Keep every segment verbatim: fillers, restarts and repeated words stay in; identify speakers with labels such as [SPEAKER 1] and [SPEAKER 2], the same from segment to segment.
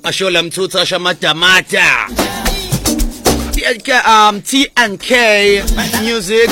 [SPEAKER 1] Ashola Mthutha Shamadamata. Um, T and K music.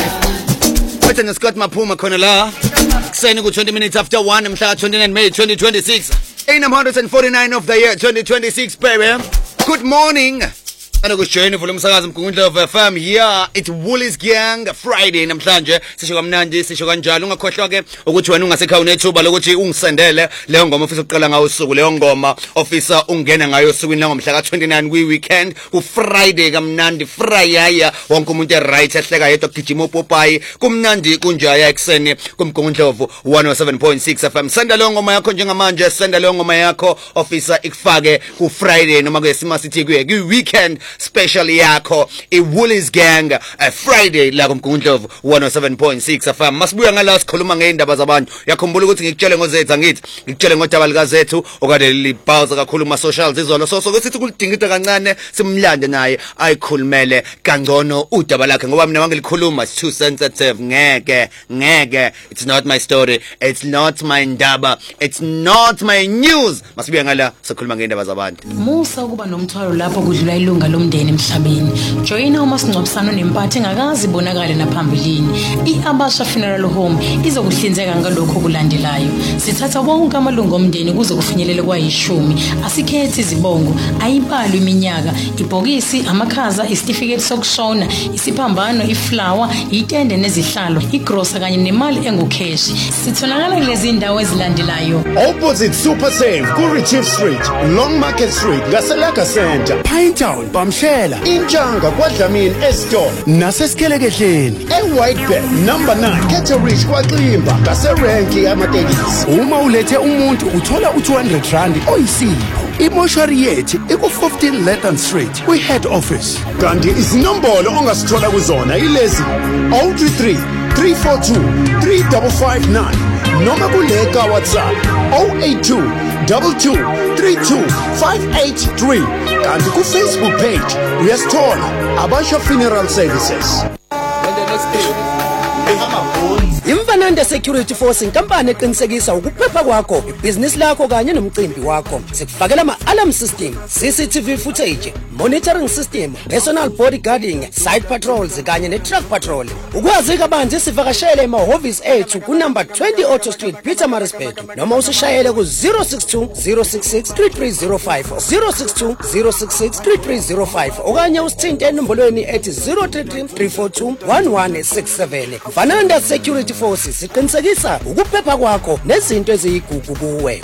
[SPEAKER 1] Better Scott Mapuma Konala. Saying good twenty minutes after one, I'm twenty-nine May twenty twenty-six. eight hundred forty-nine of the year twenty twenty-six, baby. Good morning. And good journey for Lumsagazam Kunta of F M. Yeah, it's Woolies Gang Friday. Namhlanje sisho kamnandi sisho kanjalo ungakhohlwa ke ukuthi wena ungasekhawune ethuba lokuthi ungisendele leyo ngoma ofisa uqala ngayo usuku leyo ngoma ofisa ungena ngayo usukwini ngomhla ka twenty-nine we weekend ku Friday kamnandi Friday wonke umuntu eright ehleka yedwa kugijima uPopayi kumnandi kunjaya ekseni kumgungundlovu one oh seven point six F M. Senda leyo ngoma yakho njengamanje, senda leyo ngoma yakho ofisa ikufake ku Friday noma ke sima sithi kuye ku weekend special yakho I Woolies Gang a Friday la kumgungundlovu one oh seven point six F M. Masibuya ngala sikhuluma ngeindaba zabantu. Yakhumbula ukuthi ngikutshele ngozethu ngithi ngikutshele ngodaba likazethu okade libhawuza kakhulu ma socials izolo so so sithi kulidingida kancane simlande naye ayikhulumele kangcono udaba lakhe ngoba mina wangilikhuluma it's too sensitive ngeke ngeke it's not my story, it's not my ndaba, it's not my news. Masibuya ngala sikhuluma ngeindaba zabantu.
[SPEAKER 2] Musa kuba nomthwalo lapho kudlula ilunga lomndeni emhlabeni. Joyina umasingcwabisano nempathe engakazi ibonakale naphambilini. I-Abasha Funeral Home izokuhlinzeka ngalokho kulandelayo. Sithatha wonke amalungu omndeni kuze kufinyelele kwayishumi. Asikhethi izibongo, ayibali iminyaka, ibhokisi, amakhaza, isitifiketi sokushona, isiphambano, iflower, itende nezihlalo, igrosa kanye nemali engukheshi. Sitholakala kulezi indawo ezilandelayo.
[SPEAKER 3] Opposite Super Save, Kurichief Street, Long Market Street, Gaselaka Center, Pinetown, Bamshela, Injanga, Kwadlamini, Eston, Naseskelekehleni, e White Bed, number nine, Keterich, Kwadlimba, Gaserenki, Amatekis. Uma ulethe umuntu uthola u two hundred rand oyisipho. Imoshari yethu iku fifteen Letton Street, kwi head office. Kanti izinombolo ongasithola kuzona ilezi oh three three, three four two, three five five nine noma kuleka WhatsApp oh eight two, two two, three two, five eight three. Kanti ku Facebook page uyasithola Abasha Funeral Services. Imfananda Security Force inkampani eqinisekisa ukuphepha kwakho, ibhizinisi lakho kanye nomcimbi wakho. Sikufakela ama-alarm system, C C T V footage, monitoring system, personal bodyguarding, side patrols kanye ne-truck patrol. Ukwazi kabanzi sivakashele emahhovisi ethu ku number twenty Auto Street, Pietermaritzburg, noma usishayele ku zero six two, zero six six, three three zero five, zero six two, zero six six, three three zero five okanye usithinte enombolweni ethi zero three three, three four two, one one six seven. Fananda Security Force siqinisekisa ukuphepha kwakho nezinto eziyigugu kuwe.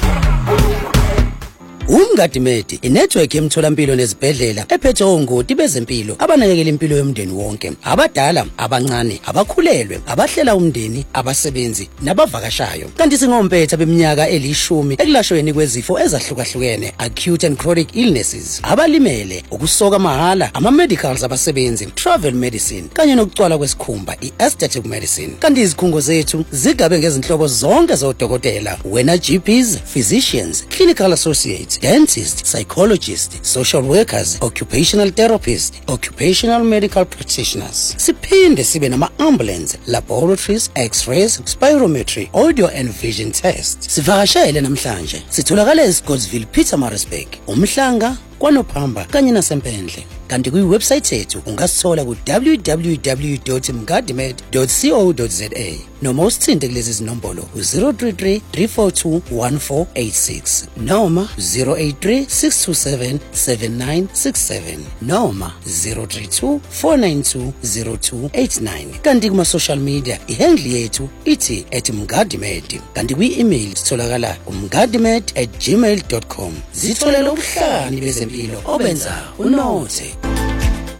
[SPEAKER 3] Umgadimedi inetwork yemtholampilo nezibhedlela ephethe ongoti bezempilo abanakekela impilo yomndeni wonke, abadala, abancane, abakhulelwe, abahlela umndeni, abasebenzi nabavakashayo. Kanti singompetha beminyaka elishumi ekulashweni kwezifo ezahlukahlukene, acute and chronic illnesses, abalimele, ukusoka mahala, ama medicals abasebenzi, travel medicine kanye nokucwala kwesikhumba, i-aesthetic medicine. Kanti izikhungo zethu zigabe ngezinhlobo zonke zodokotela, wena G Ps, physicians, clinical associates, dentists, psychologists, social workers, occupational therapists, occupational medical practitioners. Siphinde sibe nama-ambulance, laboratories, x-rays, spirometry, audio and vision tests. Sivakashele namhlanje sitholakala eScottsville, Pietermaritzburg, uMhlanga, KwaNophamba kanye naseMphendle. Kanti kwi-website yethu ungasithola ku w w w dot mgadimed dot co dot za noma usithinte kulezi zinombolo zero three three, three four two, one four eight six noma zero eight three, six two seven, seven nine six seven noma zero three two, four nine two, zero two eight nine. Kanti kuma social media ihandle yethu ithi at mgadimed. Kanti kwi-email sitholakala umgadimed at gmail dot com. Zitholela ubuhlani bezempilo obenza unothe.